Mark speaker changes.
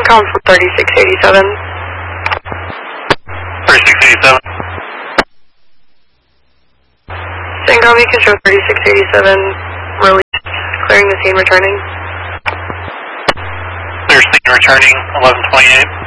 Speaker 1: CENTCOM from 3687.
Speaker 2: 3687.
Speaker 1: CENTCOM, you can show 3687, release, clearing the scene, returning.
Speaker 2: Clear scene, returning, 1128.